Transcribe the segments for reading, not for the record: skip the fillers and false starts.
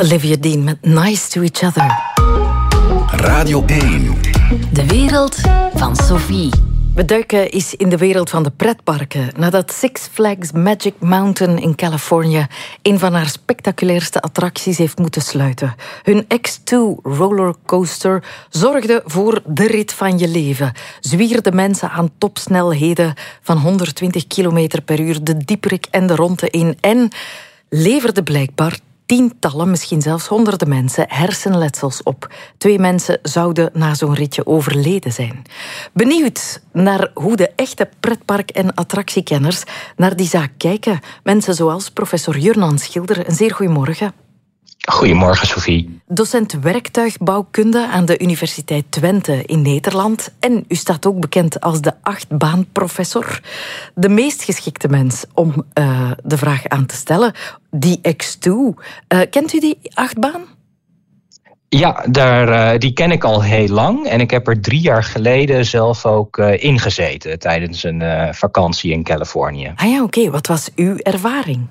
Olivia Dean met Nice to Each Other. Radio 1. De wereld van Sophie. We duiken eens in de wereld van de pretparken nadat Six Flags Magic Mountain in Californië een van haar spectaculairste attracties heeft moeten sluiten. Hun X2 rollercoaster zorgde voor de rit van je leven. Zwierde mensen aan topsnelheden van 120 km per uur de dieperik en de ronde in en leverde blijkbaar tientallen, misschien zelfs honderden mensen hersenletsels op. 2 mensen zouden na zo'n ritje overleden zijn. Benieuwd naar hoe de echte pretpark- en attractiekenners naar die zaak kijken. Mensen zoals professor Jurnan Schilder. Een zeer goedemorgen. Goedemorgen, Sophie. Docent werktuigbouwkunde aan de Universiteit Twente in Nederland. En u staat ook bekend als de achtbaanprofessor. De meest geschikte mens om de vraag aan te stellen. Die X2. Kent u die achtbaan? Ja, die ken ik al heel lang. En ik heb er 3 jaar geleden zelf ook ingezeten tijdens een vakantie in Californië. Ah ja, oké. Wat was uw ervaring?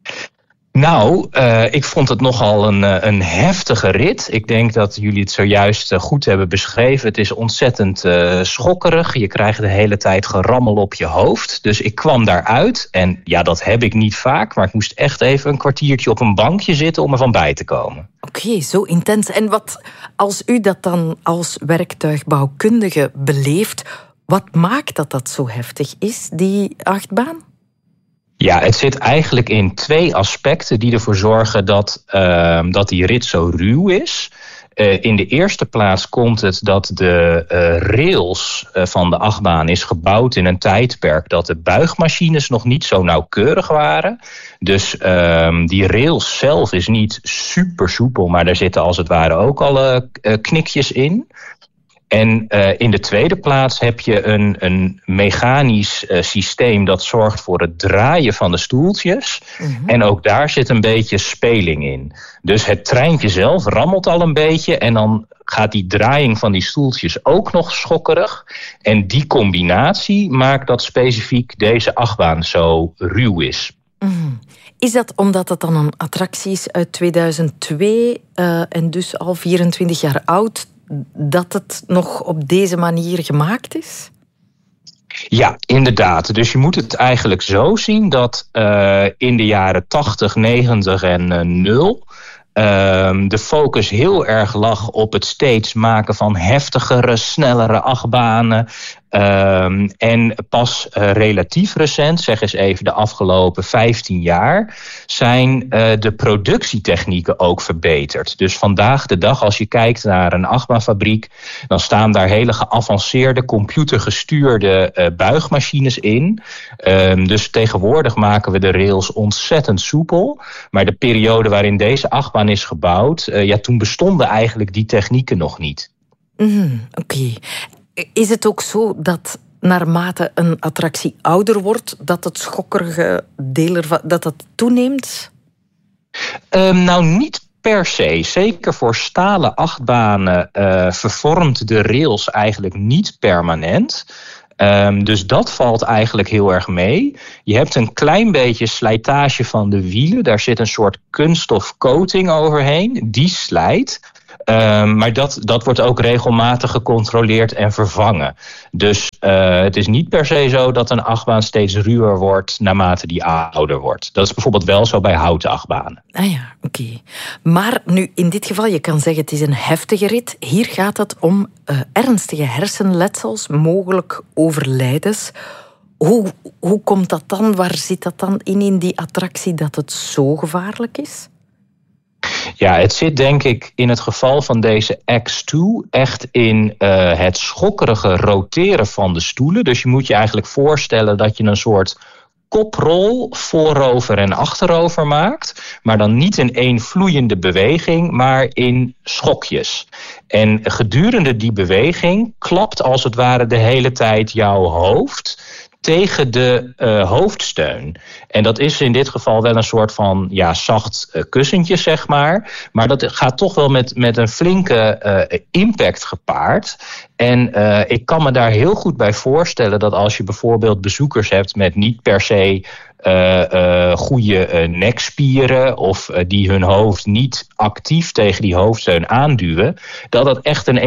Nou, ik vond het nogal een heftige rit. Ik denk dat jullie het zojuist goed hebben beschreven. Het is ontzettend schokkerig. Je krijgt de hele tijd gerammel op je hoofd. Dus ik kwam daaruit. En ja, dat heb ik niet vaak. Maar ik moest echt even een kwartiertje op een bankje zitten om er van bij te komen. Oké, zo intens. En wat, als u dat dan als werktuigbouwkundige beleeft, wat maakt dat zo heftig is, die achtbaan? Ja, het zit eigenlijk in 2 aspecten die ervoor zorgen dat die rit zo ruw is. In de eerste plaats komt het dat de rails van de achtbaan is gebouwd in een tijdperk dat de buigmachines nog niet zo nauwkeurig waren. Dus die rails zelf is niet super soepel, maar daar zitten als het ware ook alle knikjes in. En in de tweede plaats heb je een mechanisch systeem dat zorgt voor het draaien van de stoeltjes. Mm-hmm. En ook daar zit een beetje speling in. Dus het treintje zelf rammelt al een beetje en dan gaat die draaiing van die stoeltjes ook nog schokkerig. En die combinatie maakt dat specifiek deze achtbaan zo ruw is. Mm-hmm. Is dat omdat het dan een attractie is uit 2002 en dus al 24 jaar oud, dat het nog op deze manier gemaakt is? Ja, inderdaad. Dus je moet het eigenlijk zo zien dat in de jaren 80, 90 en 0... de focus heel erg lag op het steeds maken van heftigere, snellere achtbanen. En pas relatief recent, zeg eens even de afgelopen 15 jaar, zijn de productietechnieken ook verbeterd. Dus vandaag de dag, als je kijkt naar een achtbaanfabriek, dan staan daar hele geavanceerde, computergestuurde buigmachines in. Dus tegenwoordig maken we de rails ontzettend soepel. Maar de periode waarin deze achtbaan is gebouwd, toen bestonden eigenlijk die technieken nog niet. Oké. Is het ook zo dat naarmate een attractie ouder wordt, dat het schokkerige deel ervan dat toeneemt? Nou, niet per se. Zeker voor stalen achtbanen vervormt de rails eigenlijk niet permanent. Dus dat valt eigenlijk heel erg mee. Je hebt een klein beetje slijtage van de wielen. Daar zit een soort kunststof coating overheen. Die slijt. Maar dat wordt ook regelmatig gecontroleerd en vervangen. Dus het is niet per se zo dat een achtbaan steeds ruwer wordt naarmate die ouder wordt. Dat is bijvoorbeeld wel zo bij houten achtbanen. Ah ja, oké. Maar nu, in dit geval, je kan zeggen het is een heftige rit. Hier gaat het om ernstige hersenletsels, mogelijk overlijdens. Hoe komt dat dan? Waar zit dat dan in die attractie dat het zo gevaarlijk is? Ja, het zit denk ik in het geval van deze X2 echt in het schokkerige roteren van de stoelen. Dus je moet je eigenlijk voorstellen dat je een soort koprol voorover en achterover maakt. Maar dan niet in één vloeiende beweging, maar in schokjes. En gedurende die beweging klapt als het ware de hele tijd jouw hoofd tegen de hoofdsteun. En dat is in dit geval wel een soort van zacht kussentje, zeg maar. Maar dat gaat toch wel met een flinke impact gepaard. En ik kan me daar heel goed bij voorstellen dat als je bijvoorbeeld bezoekers hebt met niet per se goede nekspieren of die hun hoofd niet actief tegen die hoofdsteun aanduwen, dat dat echt een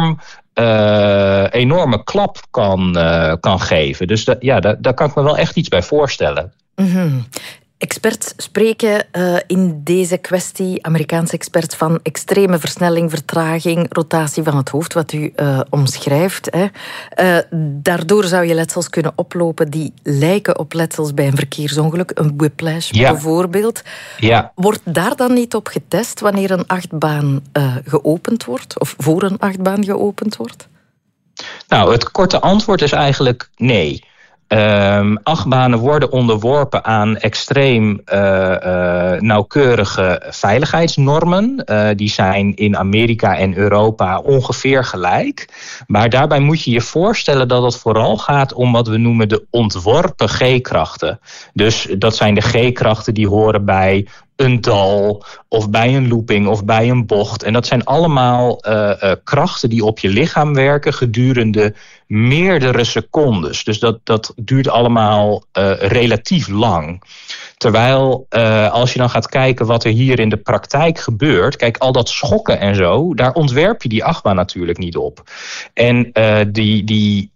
enorme klap kan geven. Dus daar kan ik me wel echt iets bij voorstellen. Mm-hmm. Experts spreken in deze kwestie, Amerikaanse experts, van extreme versnelling, vertraging, rotatie van het hoofd, wat u omschrijft. Hè. Daardoor zou je letsels kunnen oplopen die lijken op letsels bij een verkeersongeluk, een whiplash bijvoorbeeld. Ja. Wordt daar dan niet op getest wanneer een achtbaan geopend wordt, of voor een achtbaan geopend wordt? Nou, het korte antwoord is eigenlijk nee. Achtbanen worden onderworpen aan extreem nauwkeurige veiligheidsnormen. Die zijn in Amerika en Europa ongeveer gelijk. Maar daarbij moet je je voorstellen dat het vooral gaat om wat we noemen de ontworpen G-krachten. Dus dat zijn de G-krachten die horen bij een dal of bij een looping of bij een bocht. En dat zijn allemaal krachten die op je lichaam werken gedurende meerdere secondes. Dus dat duurt allemaal relatief lang. Terwijl als je dan gaat kijken wat er hier in de praktijk gebeurt, kijk, al dat schokken en zo, daar ontwerp je die achtbaan natuurlijk niet op. En die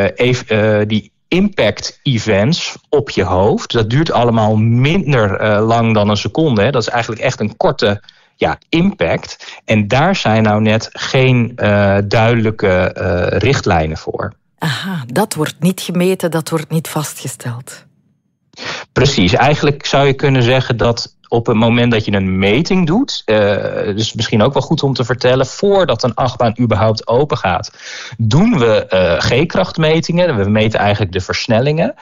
impact events op je hoofd, dat duurt allemaal minder lang dan een seconde. Hè. Dat is eigenlijk echt een korte impact. En daar zijn nou net geen duidelijke richtlijnen voor. Aha, dat wordt niet gemeten, dat wordt niet vastgesteld. Precies, eigenlijk zou je kunnen zeggen dat op het moment dat je een meting doet, dus misschien ook wel goed om te vertellen, voordat een achtbaan überhaupt open gaat, doen we G-krachtmetingen. We meten eigenlijk de versnellingen.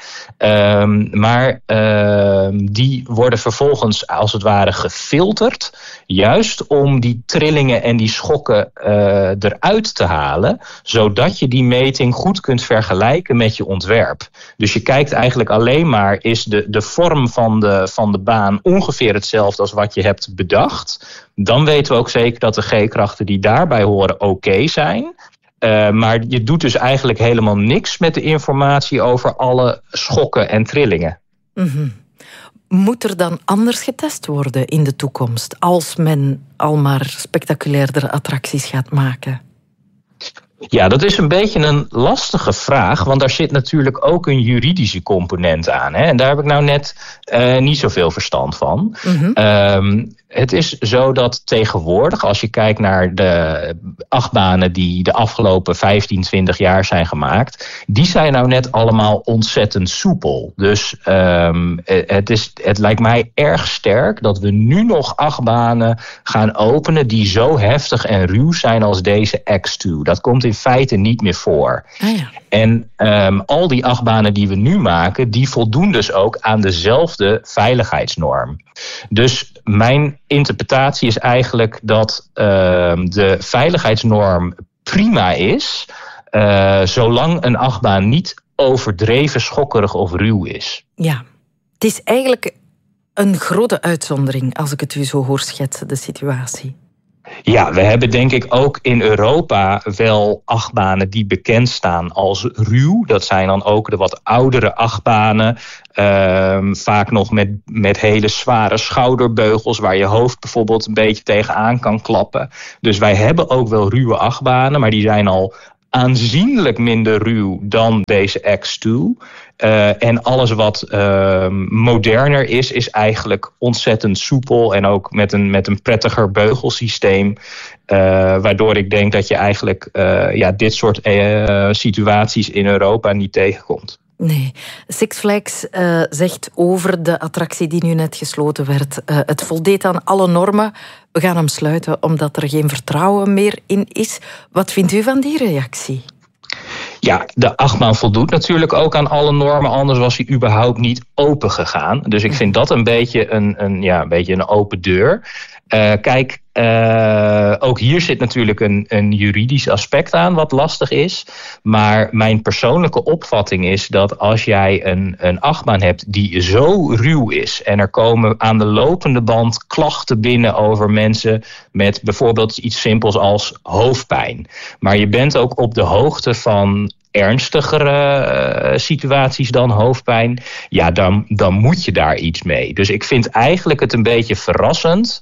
Maar die worden vervolgens als het ware gefilterd, juist om die trillingen en die schokken eruit te halen, zodat je die meting goed kunt vergelijken met je ontwerp. Dus je kijkt eigenlijk alleen maar, is de vorm van de baan ongeveer hetzelfde als wat je hebt bedacht. Dan weten we ook zeker dat de G-krachten die daarbij horen oké zijn. Maar je doet dus eigenlijk helemaal niks met de informatie over alle schokken en trillingen. Mm-hmm. Moet er dan anders getest worden in de toekomst, als men al maar spectaculairder attracties gaat maken? Ja, dat is een beetje een lastige vraag, want daar zit natuurlijk ook een juridische component aan. Hè? En daar heb ik nou net niet zoveel verstand van. Mm-hmm. Het is zo dat tegenwoordig, als je kijkt naar de achtbanen die de afgelopen 15, 20 jaar zijn gemaakt, die zijn nou net allemaal ontzettend soepel. Dus het lijkt mij erg sterk dat we nu nog achtbanen gaan openen die zo heftig en ruw zijn als deze X2. Dat komt in feite niet meer voor. Ah, ja. En al die achtbanen die we nu maken, die voldoen dus ook aan dezelfde veiligheidsnorm. Dus mijn interpretatie is eigenlijk dat de veiligheidsnorm prima is, zolang een achtbaan niet overdreven schokkerig of ruw is. Ja, het is eigenlijk een grote uitzondering als ik het u zo hoor schetsen, de situatie. Ja, we hebben denk ik ook in Europa wel achtbanen die bekend staan als ruw. Dat zijn dan ook de wat oudere achtbanen. Vaak nog met hele zware schouderbeugels waar je hoofd bijvoorbeeld een beetje tegenaan kan klappen. Dus wij hebben ook wel ruwe achtbanen, maar die zijn al aanzienlijk minder ruw dan deze X2. En alles wat moderner is eigenlijk ontzettend soepel en ook met een prettiger beugelsysteem. Waardoor ik denk dat je eigenlijk dit soort situaties in Europa niet tegenkomt. Nee. Six Flags zegt over de attractie die nu net gesloten werd, het voldeed aan alle normen. We gaan hem sluiten omdat er geen vertrouwen meer in is. Wat vindt u van die reactie? Ja, de achtbaan voldoet natuurlijk ook aan alle normen, anders was hij überhaupt niet open gegaan. Dus ik vind dat een beetje een open deur. Kijk, ook hier zit natuurlijk een juridisch aspect aan wat lastig is. Maar mijn persoonlijke opvatting is dat als jij een achtbaan hebt die zo ruw is en er komen aan de lopende band klachten binnen over mensen met bijvoorbeeld iets simpels als hoofdpijn. Maar je bent ook op de hoogte van ernstigere situaties dan hoofdpijn, ja, dan moet je daar iets mee. Dus ik vind eigenlijk het een beetje verrassend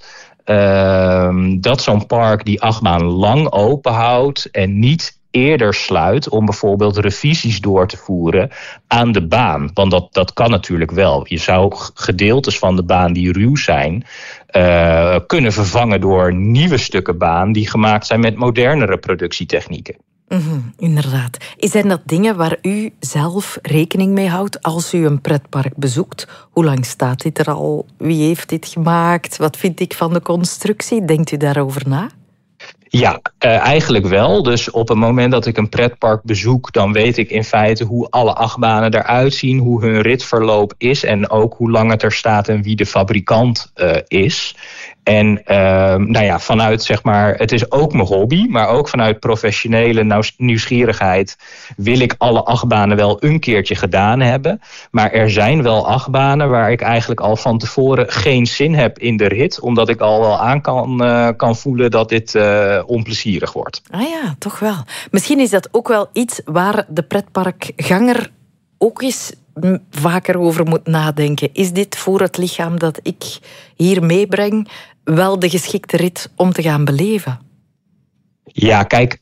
dat zo'n park die achtbaan lang open houdt en niet eerder sluit om bijvoorbeeld revisies door te voeren aan de baan. Want dat kan natuurlijk wel. Je zou gedeeltes van de baan die ruw zijn kunnen vervangen door nieuwe stukken baan die gemaakt zijn met modernere productietechnieken. Inderdaad. Zijn dat dingen waar u zelf rekening mee houdt als u een pretpark bezoekt? Hoe lang staat dit er al? Wie heeft dit gemaakt? Wat vind ik van de constructie? Denkt u daarover na? Ja, eigenlijk wel. Dus op het moment dat ik een pretpark bezoek, dan weet ik in feite hoe alle achtbanen eruit zien, hoe hun ritverloop is en ook hoe lang het er staat en wie de fabrikant is. En vanuit, zeg maar, het is ook mijn hobby, maar ook vanuit professionele nieuwsgierigheid wil ik alle achtbanen wel een keertje gedaan hebben. Maar er zijn wel achtbanen waar ik eigenlijk al van tevoren geen zin heb in de rit, omdat ik al wel aan kan voelen dat dit onplezierig wordt. Ah ja, toch wel. Misschien is dat ook wel iets waar de pretparkganger ook eens vaker over moet nadenken. Is dit voor het lichaam dat ik hier meebreng wel de geschikte rit om te gaan beleven? Ja, kijk,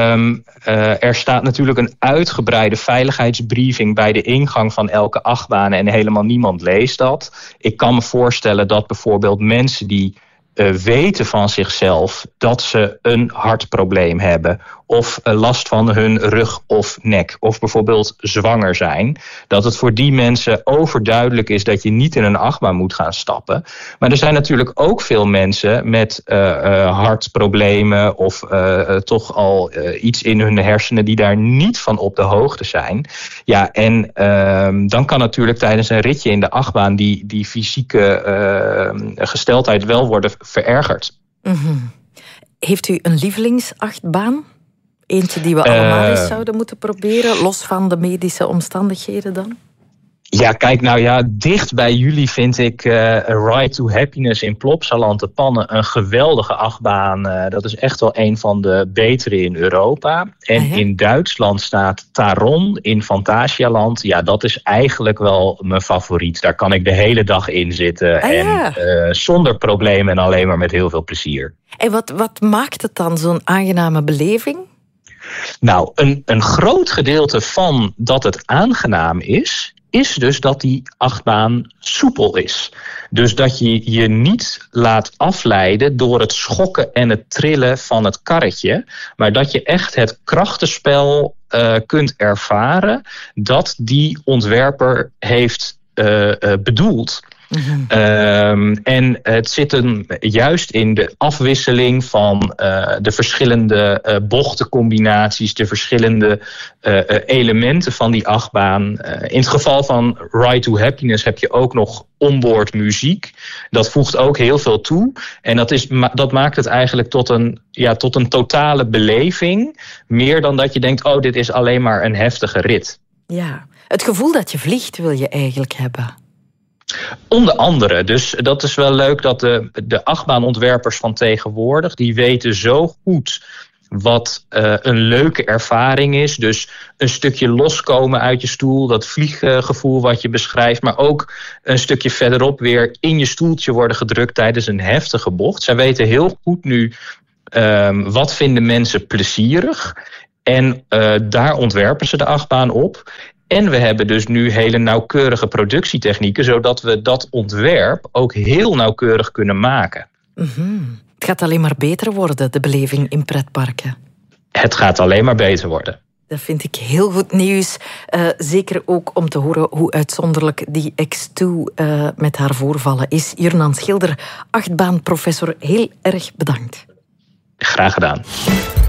er staat natuurlijk een uitgebreide veiligheidsbriefing bij de ingang van elke achtbaan en helemaal niemand leest dat. Ik kan me voorstellen dat bijvoorbeeld mensen die weten van zichzelf dat ze een hartprobleem hebben of last van hun rug of nek of bijvoorbeeld zwanger zijn, dat het voor die mensen overduidelijk is dat je niet in een achtbaan moet gaan stappen. Maar er zijn natuurlijk ook veel mensen met hartproblemen of toch al iets in hun hersenen die daar niet van op de hoogte zijn. Ja, en dan kan natuurlijk tijdens een ritje in de achtbaan die fysieke gesteldheid wel worden verergerd. Heeft u een lievelingsachtbaan? Eentje die we allemaal eens zouden moeten proberen, los van de medische omstandigheden dan? Ja, kijk, dicht bij jullie vind ik Ride to Happiness in Plopsaland de Pannen een geweldige achtbaan. Dat is echt wel een van de betere in Europa. En in Duitsland staat Taron in Phantasialand. Ja, dat is eigenlijk wel mijn favoriet. Daar kan ik de hele dag in zitten. Zonder problemen en alleen maar met heel veel plezier. En wat maakt het dan zo'n aangename beleving? Nou, een groot gedeelte van dat het aangenaam is dus dat die achtbaan soepel is. Dus dat je je niet laat afleiden door het schokken en het trillen van het karretje, maar dat je echt het krachtenspel kunt ervaren dat die ontwerper heeft bedoeld. En het zit hem juist in de afwisseling van de verschillende bochtencombinaties, de verschillende elementen van die achtbaan. In het geval van Ride to Happiness heb je ook nog onboard muziek. Dat voegt ook heel veel toe. En dat maakt het eigenlijk tot een totale beleving. Meer dan dat je denkt, oh, dit is alleen maar een heftige rit. Ja, het gevoel dat je vliegt wil je eigenlijk hebben. Onder andere. Dus dat is wel leuk dat de achtbaanontwerpers van tegenwoordig, die weten zo goed wat een leuke ervaring is. Dus een stukje loskomen uit je stoel, dat vlieggevoel wat je beschrijft, maar ook een stukje verderop weer in je stoeltje worden gedrukt tijdens een heftige bocht. Zij weten heel goed nu wat vinden mensen plezierig en daar ontwerpen ze de achtbaan op. En we hebben dus nu hele nauwkeurige productietechnieken, zodat we dat ontwerp ook heel nauwkeurig kunnen maken. Het gaat alleen maar beter worden, de beleving in pretparken. Het gaat alleen maar beter worden. Dat vind ik heel goed nieuws. Zeker ook om te horen hoe uitzonderlijk die X2 met haar voorvallen is. Jurnan Schilder, achtbaanprofessor, heel erg bedankt. Graag gedaan.